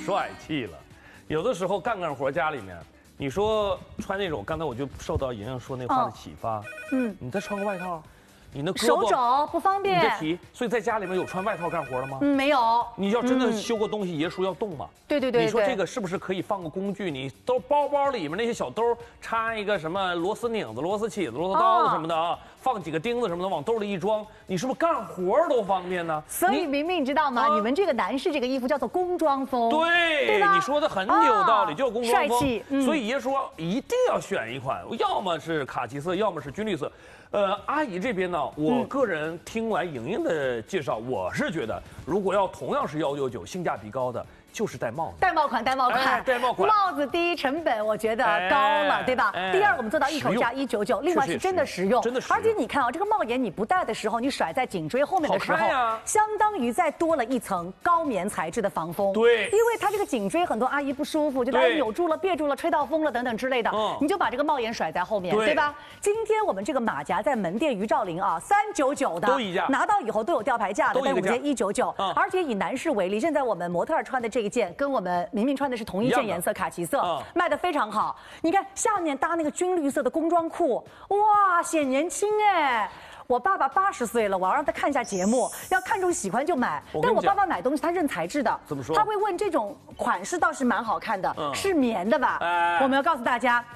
帅气了。有的时候干活家里面，你说穿那种，刚才我就受到莹莹说那话的启发，你再穿个外套。 你那手肘不方便， 你再提，所以在家里面有穿外套干活的吗？ 没有。 你要真的修个东西，爷叔要动嘛？ 对。 你说这个是不是可以放个工具？你都包里面那些小兜插一个什么螺丝拧子、螺丝起子、螺丝刀子什么的啊，放几个钉子什么的往兜里一装，你是不是干活都方便呢？ 所以明明你知道吗？你们这个男士这个衣服叫做工装风， 对吧？你说的很有道理，就工装风。 帅气。 所以爷说一定要选一款，要么是卡其色，要么是军绿色。 阿姨这边呢，我个人听完莹莹的介绍，我是觉得，如果要同样是199，性价比高的，就是戴帽子。 戴帽款，戴帽款， 戴帽款。 帽子第一成本我觉得高了，对吧？第二我们做到一口价199，另外是真的实用， 真的实用。 而且你看啊，这个帽檐你不戴的时候，你甩在颈椎后面的时候，相当于再多了一层高棉材质的防风。 对， 因为它这个颈椎很多阿姨不舒服，觉得扭住了、别住了、吹到风了等等之类的，你就把这个帽檐甩在后面，对吧？今天我们这个马甲在门店于兆麟啊，399的， 都一价， 拿到以后都有吊牌价的，但我们今天199，而且以男士为例，现在我们模特穿的这一件跟我们明明穿的是同一件颜色卡其色，卖的非常好。你看下面搭那个军绿色的工装裤，哇，显年轻哎。 我爸爸80岁了，我要让他看一下节目，要看中喜欢就买。但我爸爸买东西他认材质的， 怎么说？ 他会问这种款式倒是蛮好看的，是棉的吧？我们要告诉大家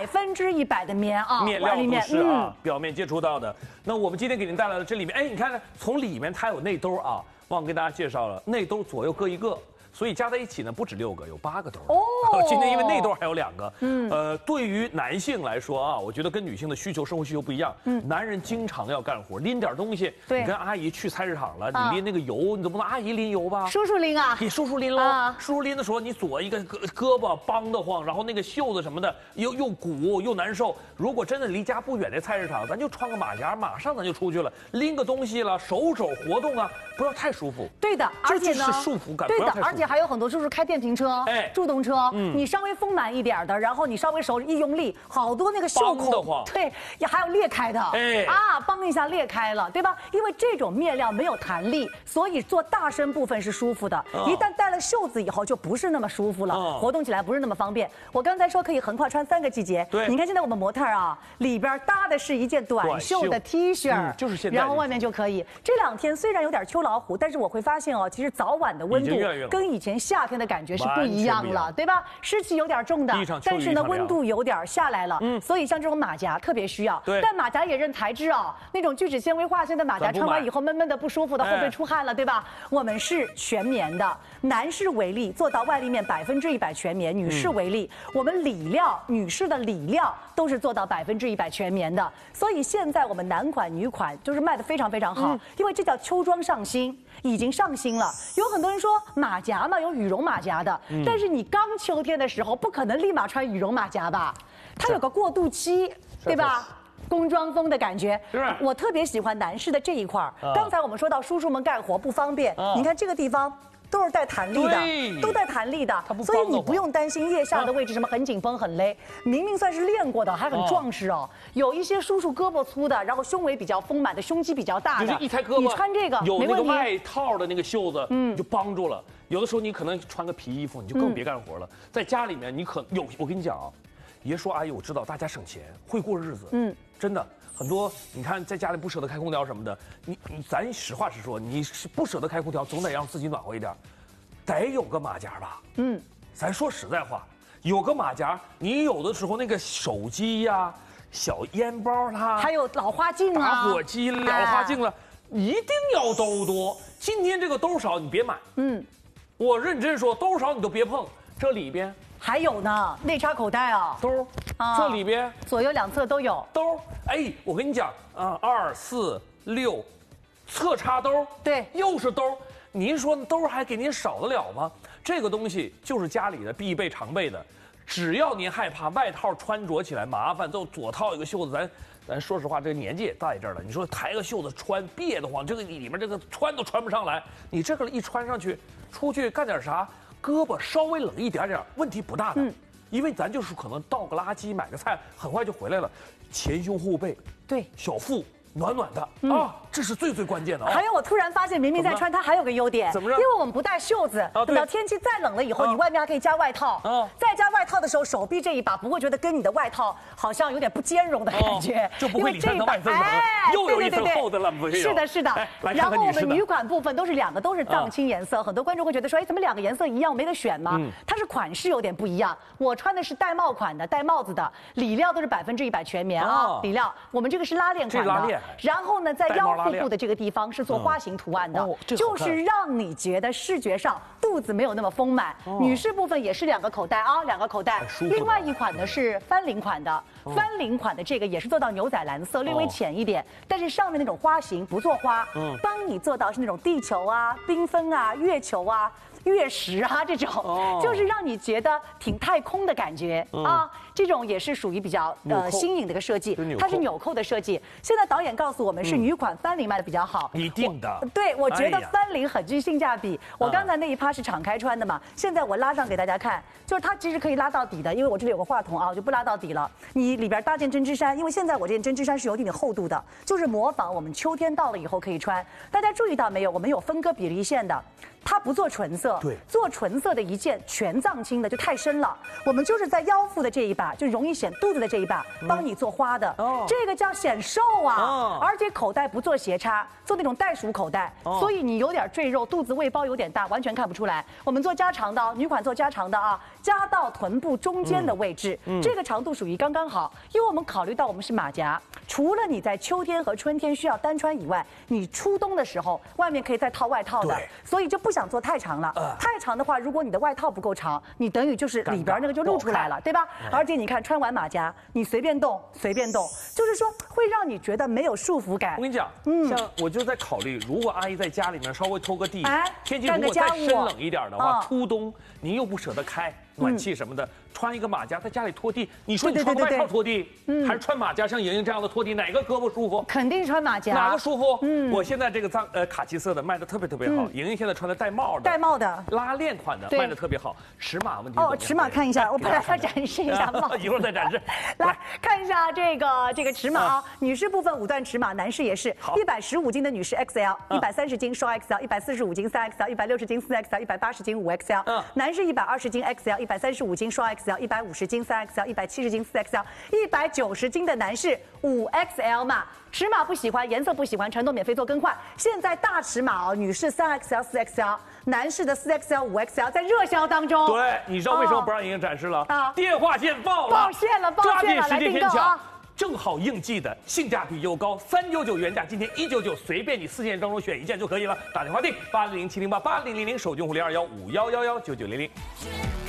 ，100%的棉啊， 面料都是啊，表面接触到的。那我们今天给您带来的这里面，哎，你看从里面它有内兜啊，忘跟大家介绍了，内兜左右各一个。 所以加在一起呢，不止6个，有8个兜。哦，今天因为内兜还有2个。对于男性来说啊，我觉得跟女性的需求、生活需求不一样。男人经常要干活，拎点东西。对，你跟阿姨去菜市场了，你拎那个油，你总不能阿姨拎油吧？ 叔叔拎啊， 给叔叔拎喽。叔叔拎的时候，你左一个胳膊梆得慌，然后那个袖子什么的又鼓又难受。如果真的离家不远的菜市场，咱就穿个马甲，马上咱就出去了，拎个东西了，手肘活动啊，不要太舒服。 对的，而且呢， 是束缚感。 对的，而且还有很多叔叔开电瓶车、助动车，你稍微丰满一点的，然后你稍微手一用力，好多那个袖口，对，也还有裂开的，梆一下裂开了，对吧？因为这种面料没有弹力，所以做大身部分是舒服的。一旦戴了袖子以后，就不是那么舒服了，活动起来不是那么方便。我刚才说可以横跨穿3个季节，对，你看现在我们模特啊，里边搭的是一件短袖的 T 恤， 就是现在， 然后外面就可以。这2天虽然有点秋老虎，但是我会发现哦，其实早晚的温度跟以前夏天的感觉是不一样了，对吧？湿气有点重的，但是呢温度有点下来了，所以像这种马甲特别需要。但马甲也认材质啊，那种聚酯纤维化纤的马甲穿完以后闷闷的不舒服的，后背出汗了，对吧？我们是全棉的，男士为例做到外立面100%全棉，女士为例，我们里料女士的里料都是做到100%全棉的，所以现在我们男款女款就是卖得非常非常好，因为这叫秋装上新。已经上新了，有很多人说马甲嘛，有羽绒马甲的，但是你刚秋天的时候不可能立马穿羽绒马甲吧，它有个过渡期，对吧？工装风的感觉，我特别喜欢男士的这一块。刚才我们说到叔叔们干活不方便，你看这个地方。都是带弹力的，都带弹力的，所以你不用担心腋下的位置什么很紧绷很勒。明明算是练过的，还很壮实哦。有一些叔叔胳膊粗的，然后胸围比较丰满的，胸肌比较大的， 就是一抬胳膊， 你穿这个有那个外套的那个袖子，就帮助了。有的时候你可能穿个皮衣服，你就更别干活了。在家里面，你可有我跟你讲啊，爷说阿姨，我知道大家省钱会过日子，真的。很多你看在家里不舍得开空调什么的，咱实话实说，你是不舍得开空调，总得让自己暖和一点，得有个马甲吧。咱说实在话，有个马甲，你有的时候那个手机呀、小烟包它， 还有老花镜啊、 打火机、老花镜了，一定要兜多。今天这个兜少你别买，我认真说，兜少你都别碰，这里边。 还有呢，内插口袋啊， 兜，这里边左右2侧都有兜。哎，我跟你讲啊，2、4、6，侧插兜，对，又是兜。您说兜还给您少得了吗？这个东西就是家里的必备常备的，只要您害怕外套穿着起来麻烦，就左套一个袖子，咱说实话，这个年纪也在这儿了。你说抬个袖子穿别得慌，这个里面这个穿都穿不上来。你这个一穿上去，出去干点啥？胳膊稍微冷一点点，问题不大的，因为咱就是可能倒个垃圾、买个菜，很快就回来了。前胸后背，对，小腹暖暖的啊，这是最关键的啊。 还有，我突然发现明明在穿它还有个优点， 怎么着？ 因为我们不带袖子，等到天气再冷了以后，你外面还可以加外套。再加外套的时候，手臂这一把不会觉得跟你的外套好像有点不兼容的感觉， 就不会里三层外三层，又有一层厚的了，不是？ 是的，是的。然后我们女款部分都是两个都是藏青颜色，很多观众会觉得说，哎，怎么两个颜色一样，我没得选吗？它是款式有点不一样，我穿的是带帽款的，带帽子的，里料都是100%全棉啊，里料。我们这个是拉链款的，然后呢，在腰腹部的这个地方是做花形图案的，就是让你觉得视觉上肚子没有那么丰满。女士部分也是2个口袋啊，2个口袋。另外一款呢是翻领款的，翻领款的这个也是做到牛仔蓝色，略微浅一点，但是上面那种花型不做花，帮你做到是那种地球啊、缤纷啊、月球啊、月食啊这种，就是让你觉得挺太空的感觉啊。这种也是属于比较新颖的一个设计，它是纽扣的设计。现在导演告诉我们是女款翻领卖的比较好， 一定的。 对，我觉得翻领很具性价比。我刚才那一趴是敞开穿的嘛，现在我拉上给大家看，就是它其实可以拉到底的，因为我这里有个话筒啊，我就不拉到底了。你里边搭件针织衫，因为现在我这件针织衫是有一点点厚度的，就是模仿我们秋天到了以后可以穿。大家注意到没有？我们有分割比例线的。它不做纯色， 对， 做纯色的一件全藏青的就太深了。我们就是在腰腹的这一把，就容易显肚子的这一把，帮你做花的。这个叫显瘦啊，而且口袋不做斜插，做那种袋鼠口袋，所以你有点赘肉，肚子胃包有点大，完全看不出来。我们做加长的，女款做加长的啊，加到臀部中间的位置，这个长度属于刚刚好。因为我们考虑到我们是马甲，除了你在秋天和春天需要单穿以外，你初冬的时候外面可以再套外套的，所以就不想做太长了。太长的话，如果你的外套不够长，你等于就是里边那个就露出来了，对吧？而且你看穿完马甲，你随便动，随便动，就是说会让你觉得没有束缚感。 我跟你讲，像我就在考虑，如果阿姨在家里面稍微拖个地，天气如果再深冷一点的话，初冬您又不舍得开暖气什么的，穿一个马甲在家里拖地，你说你穿外套拖地，还是穿马甲像莹莹这样的拖地，哪个胳膊舒服？ 肯定穿马甲， 哪个舒服？我现在这个卡其色的卖的特别好，莹莹现在穿的带帽的拉链款的卖的特别好，尺码问题尺码看一下，我本来要展示一下帽， 一会儿再展示。 来看一下这个尺码啊，女士部分5段尺码，男士也是115斤的女士 XL，130斤双 XL，145斤3XL，160斤4XL，180斤5XL，男士120斤 XL，135斤双 XL，150斤3XL，170斤4XL，190斤的男士5XL 码。尺码不喜欢，颜色不喜欢，承诺免费做更换。现在大尺码哦，女士3XL、4XL， 男士的4XL、5XL 在热销当中。 对，你知道为什么不让莹莹展示了？电话线爆了， 抓紧时间天抢。正好应季的，性价比又高，399原价，今天199，随便你4件当中选1件就可以了。打电话订8007088000，手机用户021511199000。